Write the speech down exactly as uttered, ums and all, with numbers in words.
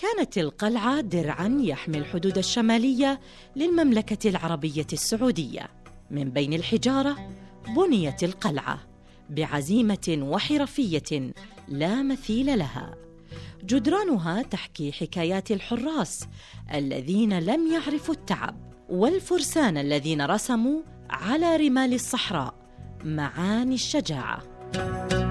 كانت القلعة درعاً يحمي الحدود الشمالية للمملكة العربية السعودية. من بين الحجارة بنيت القلعة بعزيمة وحرفية لا مثيل لها. جدرانها تحكي حكايات الحراس الذين لم يعرفوا التعب، والفرسان الذين رسموا على رمال الصحراء معاني الشجاعة.